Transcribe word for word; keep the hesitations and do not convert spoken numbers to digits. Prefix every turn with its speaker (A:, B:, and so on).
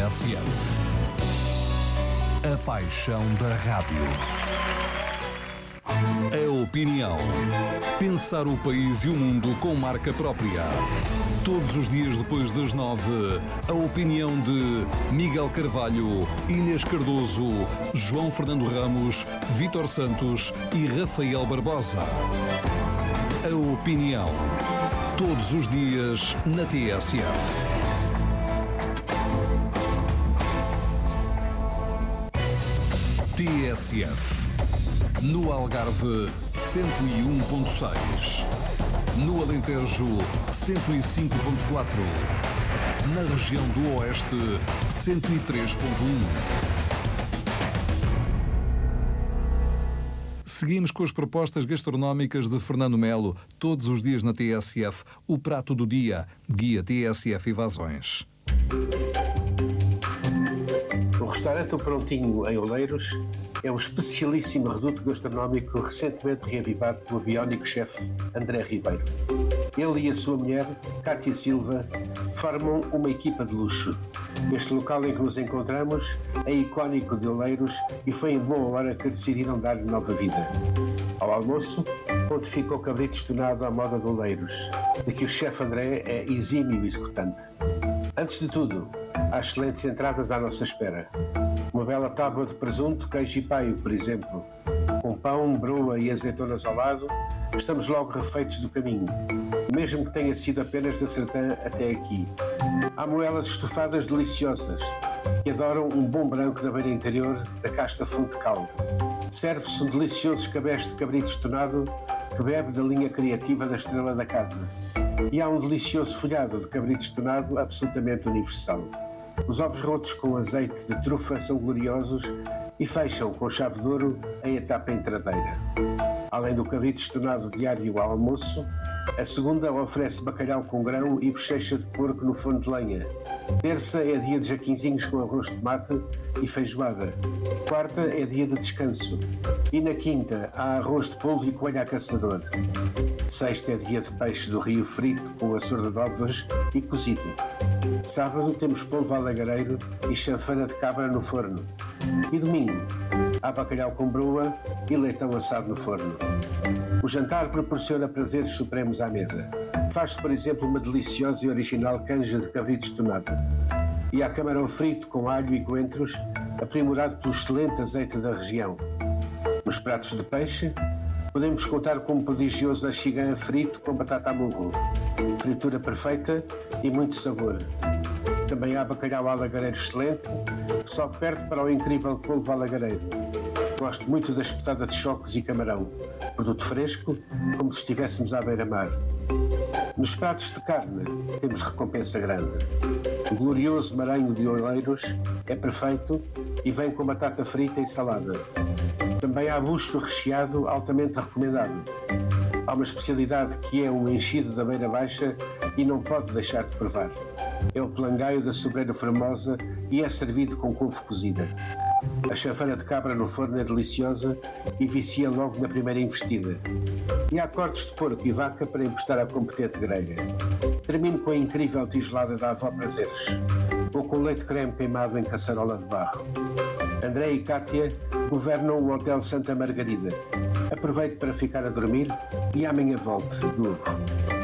A: S F. A paixão da rádio. A opinião. Pensar o país e o mundo com marca própria. Todos os dias depois das nove, a opinião de Miguel Carvalho, Inês Cardoso, João Fernando Ramos, Vítor Santos e Rafael Barbosa. A opinião. Todos os dias na T S F. T S F. No Algarve, cento e um ponto seis. No Alentejo, cento e cinco ponto quatro. Na região do Oeste, cento e três ponto um. Seguimos com as propostas gastronómicas de Fernando Melo, todos os dias na T S F. O prato do dia, guia T S F Evasões.
B: O restaurante O Prontinho, em Oleiros, é um especialíssimo reduto gastronómico recentemente reavivado pelo biónico chefe André Ribeiro. Ele e a sua mulher, Cátia Silva, formam uma equipa de luxo. Este local em que nos encontramos é icónico de Oleiros e foi em boa hora que decidiram dar-lhe nova vida. Ao almoço, pontifica o cabrito estonado à moda de Oleiros, de que o chefe André é exímio executante. Antes de tudo, há excelentes entradas à nossa espera. Uma bela tábua de presunto, queijo e paio, por exemplo. Com pão, broa e azeitonas ao lado, estamos logo refeitos do caminho, mesmo que tenha sido apenas da Sertã até aqui. Há moelas estofadas deliciosas, que adoram um bom branco da beira interior da casta fundo de caldo. Serve-se um delicioso escabeche de cabrito estonado, que bebe da linha criativa da estrela da casa. E há um delicioso folhado de cabrito estonado absolutamente universal. Os ovos rotos com azeite de trufa são gloriosos e fecham com chave de ouro a etapa entradeira. Além do cabrito estonado diário ao almoço, a segunda oferece bacalhau com grão e bochecha de porco no forno de lenha. Terça é dia de jaquinzinhos com arroz de tomate e feijoada. Quarta é dia de descanso. E na quinta há arroz de polvo e coelho a caçador. Sexta é dia de peixe do rio frito com açor de ovas e cozido. Sábado temos polvo alagareiro e chanfana de cabra no forno. E domingo há bacalhau com broa e leitão assado no forno. O jantar proporciona prazeres supremos à mesa. Faz-se, por exemplo, uma deliciosa e original canja de cabrito estonado. E há camarão frito com alho e coentros, aprimorado pelo excelente azeite da região. Nos pratos de peixe, podemos contar com um prodigioso axigã frito com batata a murro, fritura perfeita e muito sabor. Também há bacalhau alagareiro excelente, que só perde para o incrível polvo alagareiro. Gosto muito da espetada de chocos e camarão, produto fresco, como se estivéssemos à beira-mar. Nos pratos de carne, temos recompensa grande. O glorioso maranho de Oleiros é perfeito e vem com batata frita e salada. Também há bucho recheado altamente recomendado. Há uma especialidade que é um enchido da beira baixa e não pode deixar de provar. É o pelangaio da Sobreira Formosa e é servido com couve cozida. A chanfana de cabra no forno é deliciosa e vicia logo na primeira investida. E há cortes de porco e vaca para encostar à competente grelha. Termino com a incrível tigelada da avó Prazeres, ou com leite creme queimado em caçarola de barro. André e Cátia governam o Hotel Santa Margarida. Aproveito para ficar a dormir e amanhã volto de novo.